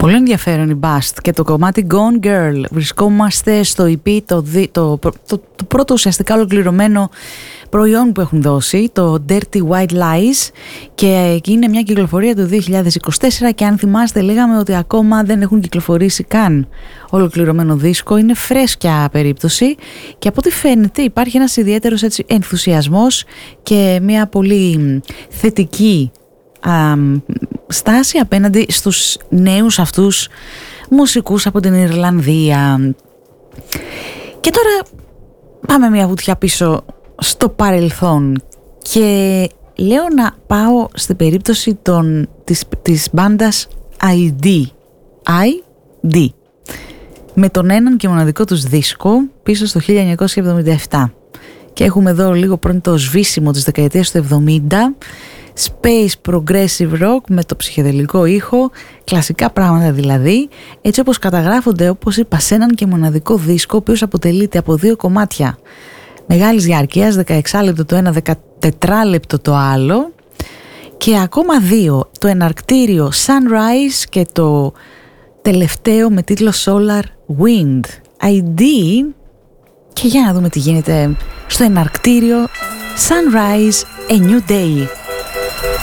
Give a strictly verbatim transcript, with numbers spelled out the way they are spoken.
Πολύ ενδιαφέρον η Bast και το κομμάτι Gone Girl. Βρισκόμαστε στο ι πι, το, το, το, το, το πρώτο ουσιαστικά ολοκληρωμένο προϊόν που έχουν δώσει, το Dirty White Lies, και είναι μια κυκλοφορία του δύο χιλιάδες είκοσι τέσσερα, και αν θυμάστε λέγαμε ότι ακόμα δεν έχουν κυκλοφορήσει καν ολοκληρωμένο δίσκο. Είναι φρέσκια περίπτωση και από ό,τι φαίνεται υπάρχει ένας ιδιαίτερος έτσι ενθουσιασμός και μια πολύ θετική α, στάση απέναντι στους νέους αυτούς μουσικούς από την Ιρλανδία. Και τώρα πάμε μια βουτιά πίσω στο παρελθόν και λέω να πάω στην περίπτωση των, της, της μπάντας άι ντι, άι ντι, με τον έναν και μοναδικό τους δίσκο πίσω στο χίλια εννιακόσια εβδομήντα επτά, και έχουμε εδώ λίγο πριν το σβήσιμο της δεκαετίας του εβδομήντα, space progressive rock με το ψυχεδελικό ήχο, κλασικά πράγματα δηλαδή, έτσι όπως καταγράφονται, όπως είπα, σε έναν και μοναδικό δίσκο, ο οποίος αποτελείται από δύο κομμάτια μεγάλης διάρκειας, δεκαέξι λεπτό το ένα, δεκατέσσερα λεπτό το άλλο, και ακόμα δύο, το εναρκτήριο Sunrise και το τελευταίο με τίτλο Solar Wind. άι ντι, και για να δούμε τι γίνεται στο εναρκτήριο Sunrise, A New Day.